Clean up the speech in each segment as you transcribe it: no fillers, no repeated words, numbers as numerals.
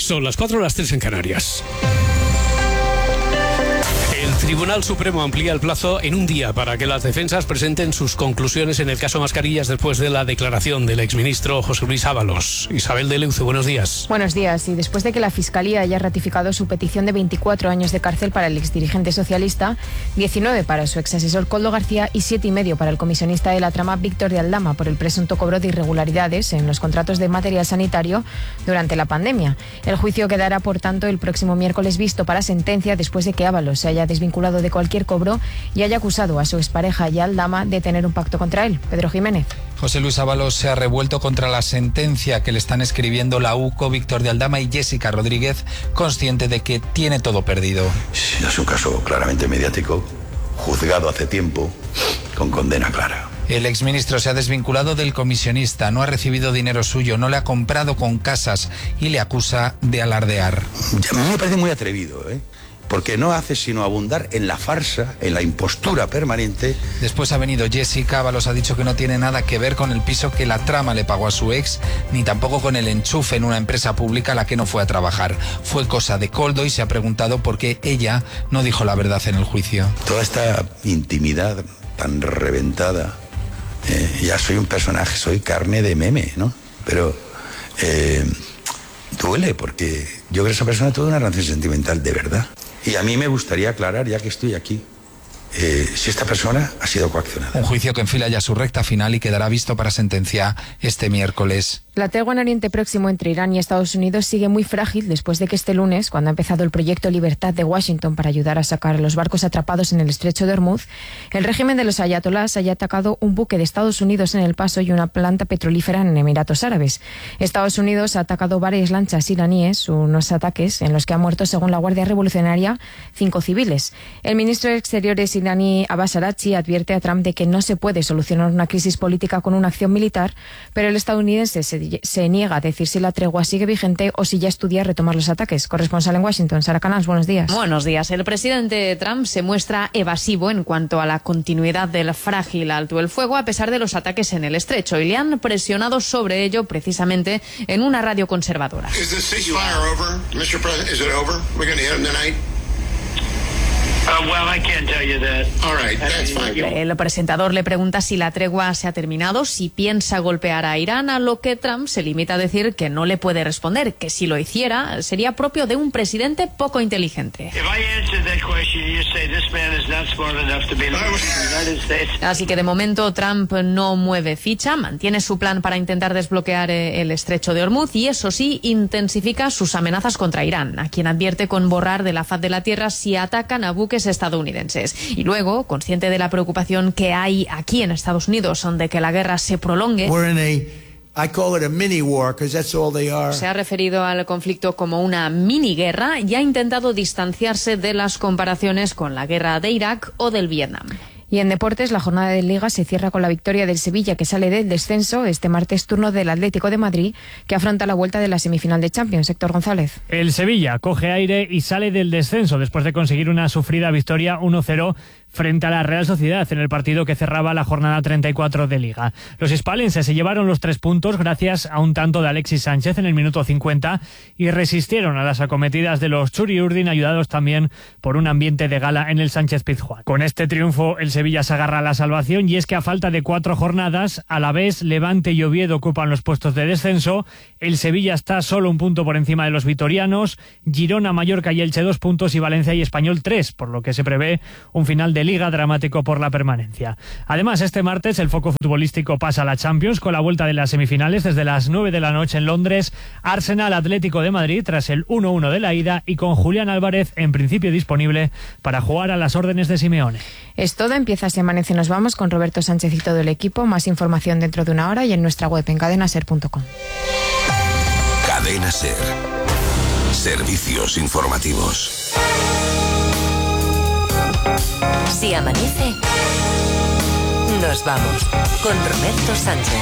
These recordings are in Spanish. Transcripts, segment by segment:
Son las 4, las 3 en Canarias. El Tribunal Supremo amplía el plazo en un día para que las defensas presenten sus conclusiones en el caso Mascarillas después de la declaración del exministro José Luis Ábalos. Isabel de Leuce, buenos días. Buenos días. Y después de que la Fiscalía haya ratificado su petición de 24 años de cárcel para el exdirigente socialista, 19 para su exasesor Koldo García y 7,5 para el comisionista de la trama Víctor de Aldama por el presunto cobro de irregularidades en los contratos de material sanitario durante la pandemia. El juicio quedará, por tanto, el próximo miércoles visto para sentencia después de que Ábalos se haya desvinculado de cualquier cobro y haya acusado a su expareja y a Aldama de tener un pacto contra él. Pedro Jiménez. José Luis Ábalos se ha revuelto contra la sentencia que le están escribiendo la UCO, Víctor de Aldama y Jessica Rodríguez, consciente de que tiene todo perdido. Es un caso claramente mediático, juzgado hace tiempo, con condena clara. El exministro se ha desvinculado del comisionista, no ha recibido dinero suyo, no le ha comprado con casas y le acusa de alardear. A mí me parece muy atrevido, porque no hace sino abundar en la farsa, en la impostura permanente. Después ha venido Jessica. Ábalos ha dicho que no tiene nada que ver con el piso que la trama le pagó a su ex, ni tampoco con el enchufe en una empresa pública a la que no fue a trabajar. Fue cosa de Koldo y se ha preguntado por qué ella no dijo la verdad en el juicio. Toda esta intimidad tan reventada, ya soy un personaje, soy carne de meme, ¿no? Pero duele, porque yo creo que esa persona tuvo una relación sentimental de verdad. Y a mí me gustaría aclarar, ya que estoy aquí, si esta persona ha sido coaccionada. Un juicio que enfila ya su recta final y quedará visto para sentencia este miércoles. La tregua en Oriente Próximo entre Irán y Estados Unidos sigue muy frágil después de que este lunes, cuando ha empezado el proyecto Libertad de Washington para ayudar a sacar a los barcos atrapados en el estrecho de Hormuz, el régimen de los ayatolás haya atacado un buque de Estados Unidos en El Paso y una planta petrolífera en Emiratos Árabes. Estados Unidos ha atacado varias lanchas iraníes, unos ataques en los que ha muerto, según la Guardia Revolucionaria, 5 civiles. El ministro de Exteriores iraní Abbas Araghchi advierte a Trump de que no se puede solucionar una crisis política con una acción militar, pero el estadounidense se niega a decir si la tregua sigue vigente o si ya estudia retomar los ataques. Corresponsal en Washington, Sara Canals, buenos días. Buenos días. El presidente Trump se muestra evasivo en cuanto a la continuidad del frágil alto el fuego a pesar de los ataques en el estrecho, y le han presionado sobre ello precisamente en una radio conservadora. El presentador le pregunta si la tregua se ha terminado, si piensa golpear a Irán, a lo que Trump se limita a decir que no le puede responder, que si lo hiciera sería propio de un presidente poco inteligente. Así que de momento Trump no mueve ficha, mantiene su plan para intentar desbloquear el estrecho de Hormuz y, eso sí, intensifica sus amenazas contra Irán, a quien advierte con borrar de la faz de la tierra si atacan a buques estadounidenses. Y luego, consciente de la preocupación que hay aquí en Estados Unidos de que la guerra se prolongue, se ha referido al conflicto como una mini guerra y ha intentado distanciarse de las comparaciones con la guerra de Irak o del Vietnam. Y en deportes, la jornada de Liga se cierra con la victoria del Sevilla, que sale del descenso. Este martes, turno del Atlético de Madrid, que afronta la vuelta de la semifinal de Champions. Héctor González. El Sevilla coge aire y sale del descenso después de conseguir una sufrida victoria 1-0 frente a la Real Sociedad en el partido que cerraba la jornada 34 de Liga. Los hispalenses se llevaron los 3 puntos gracias a un tanto de Alexis Sánchez en el minuto 50 y resistieron a las acometidas de los Churiurdin, ayudados también por un ambiente de gala en el Sánchez-Pizjuán. Con este triunfo el Sevilla se agarra a la salvación, y es que a falta de 4 jornadas, Alavés, Levante y Oviedo ocupan los puestos de descenso. El Sevilla está solo un punto por encima de los vitorianos, Girona, Mallorca y Elche 2 puntos y Valencia y Español 3, por lo que se prevé un final de Liga dramático por la permanencia. Además, este martes el foco futbolístico pasa a la Champions con la vuelta de las semifinales desde las 9 de la noche en Londres. Arsenal Atlético de Madrid tras el 1-1 de la ida y con Julián Álvarez en principio disponible para jugar a las órdenes de Simeone. Es todo, empieza Se Amanece, nos vamos con Roberto Sánchez y todo el equipo. Más información dentro de una hora y en nuestra web en cadenaser.com. Cadena Ser. Servicios informativos. Si amanece, nos vamos con Roberto Sánchez.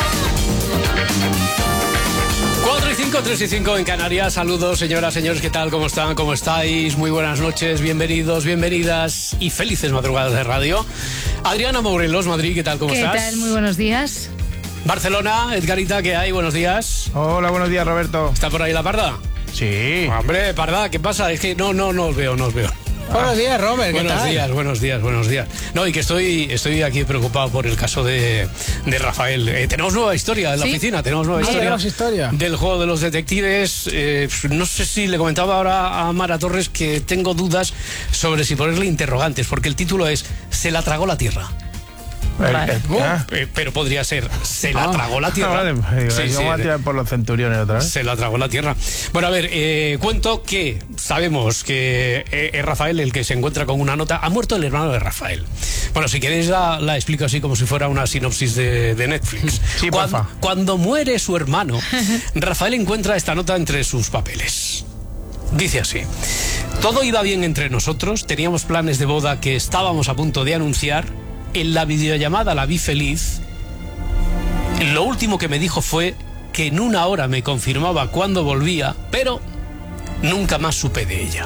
4 y 5, 3 y 5 en Canarias. Saludos, señoras, señores, ¿qué tal? ¿Cómo están? ¿Cómo estáis? Muy buenas noches, bienvenidos, bienvenidas y felices madrugadas de radio. Adriana Morelos, Madrid, ¿qué tal? ¿Cómo estás? ¿Qué tal? Muy buenos días. Barcelona, Edgarita, ¿qué hay? Buenos días. Hola, buenos días, Roberto. ¿Está por ahí la parda? Sí. Hombre, Parda, ¿qué pasa? Es que no os veo. Buenos días, Robert, ¿qué tal? Buenos días. No, y que estoy aquí preocupado por el caso de Rafael. Tenemos nueva historia en la oficina, tenemos historia del juego de los detectives. No sé si le comentaba ahora a Mara Torres que tengo dudas sobre si ponerle interrogantes, porque el título es "Se la tragó la tierra". Vale. Pero podría ser "Se la tragó la tierra". Vale, yo voy a tirar por los centuriones otra vez. Se la tragó la tierra. Bueno, a ver, cuento que sabemos que es Rafael el que se encuentra con una nota. Ha muerto el hermano de Rafael. Bueno, si queréis la explico así como si fuera una sinopsis de Netflix. Sí, porfa. Cuando muere su hermano, Rafael encuentra esta nota entre sus papeles. Dice así: "Todo iba bien entre nosotros, teníamos planes de boda que estábamos a punto de anunciar. En la videollamada la vi feliz. Lo último que me dijo fue que en 1 hora me confirmaba cuándo volvía, pero nunca más supe de ella".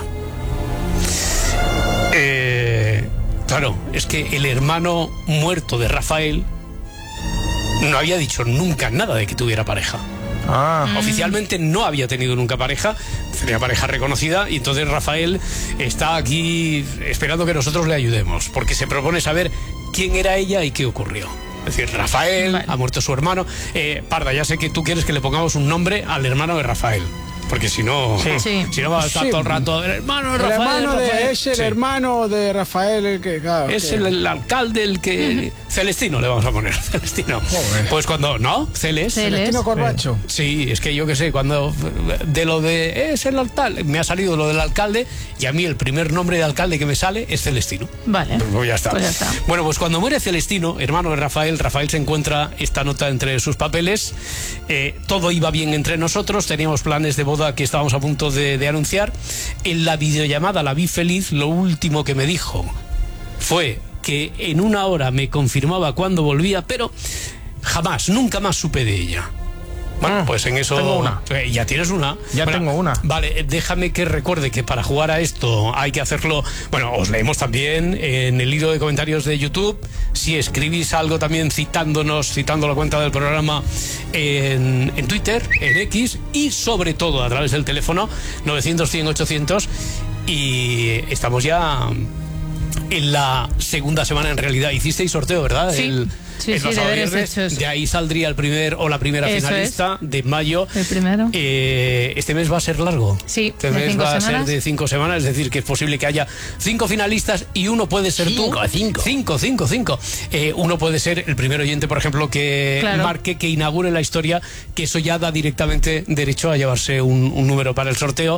Claro, es que el hermano muerto de Rafael no había dicho nunca nada de que tuviera pareja. Oficialmente no había tenido nunca pareja, tenía pareja reconocida, y entonces Rafael está aquí esperando que nosotros le ayudemos, porque se propone saber quién era ella y qué ocurrió. Es decir, Rafael, ha muerto su hermano. Parda, ya sé que tú quieres que le pongamos un nombre al hermano de Rafael, porque si no, si no va a estar todo el rato el hermano de Rafael. El hermano de Rafael, el que... Claro, es el alcalde, el que... Celestino le vamos a poner, Celestino. Joder. Pues cuando... ¿No? Celestino Corbacho. Sí, es que yo qué sé, cuando de lo de... Es el alcalde, me ha salido lo del alcalde, y a mí el primer nombre de alcalde que me sale es Celestino. Vale. Pues ya está. Bueno, pues cuando muere Celestino, hermano de Rafael se encuentra esta nota entre sus papeles. Todo iba bien entre nosotros, teníamos planes de boda que estábamos a punto de anunciar. En la videollamada la vi feliz, lo último que me dijo fue que en 1 hora me confirmaba cuándo volvía, pero nunca más supe de ella. Bueno, pues en eso... Tengo una. Ya tienes una. Tengo una. Vale, déjame que recuerde que para jugar a esto hay que hacerlo... Bueno, os leemos también en el hilo de comentarios de YouTube. Si escribís algo también citando la cuenta del programa en Twitter, en X, y sobre todo a través del teléfono 900-100-800. Y estamos ya en la segunda semana, en realidad. Hicisteis sorteo, ¿verdad? Sí. Sí, deberes hechos. De ahí saldría el primer o la primera finalista de mayo. El primero. Este mes va a ser largo. Sí, este mes va a ser de 5 semanas, es decir, que es posible que haya 5 finalistas y uno puede ser tú. 5. Uno puede ser el primer oyente, por ejemplo, que marque, que inaugure la historia, que eso ya da directamente derecho a llevarse un número para el sorteo.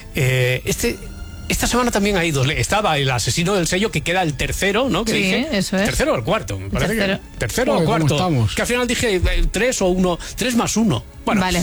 Esta semana también hay 2. Estaba el asesino del sello, que queda el tercero, ¿no? Que dije, eso es. ¿Tercero o el cuarto? Me parece tercero o cuarto. Que al final dije 3 o 1, 3 más 1. Bueno, vale.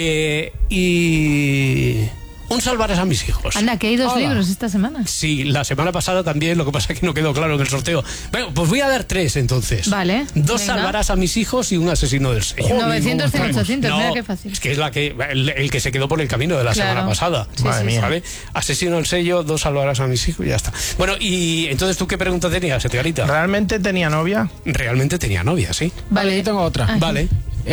Y un salvarás a mis hijos. Anda, que hay 2 libros esta semana. Sí, la semana pasada también, lo que pasa es que no quedó claro en el sorteo. Bueno, pues voy a dar 3 entonces. Vale. 2 salvarás a mis hijos y un asesino del sello. 900, 800, mira qué fácil. Es que es el que se quedó por el camino de la semana pasada. Sí, Madre mía. ¿Vale? Asesino del sello, 2 salvarás a mis hijos y ya está. Bueno, y entonces, ¿tú qué pregunta tenías, Edgarita? ¿Realmente tenía novia? Realmente tenía novia, sí. Vale, yo tengo otra. Vale.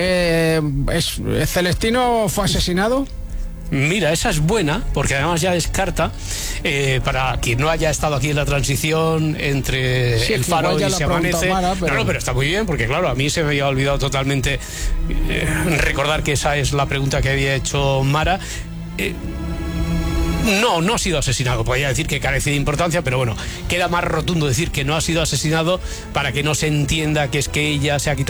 ¿Celestino fue asesinado? Mira, esa es buena, porque además ya descarta, para quien no haya estado aquí en la transición entre El Faro y Se Amanece. Pero está muy bien, porque claro, a mí se me había olvidado totalmente recordar que esa es la pregunta que había hecho Mara. No ha sido asesinado. Podría decir que carece de importancia, pero bueno, queda más rotundo decir que no ha sido asesinado para que no se entienda que es que ella se ha quitado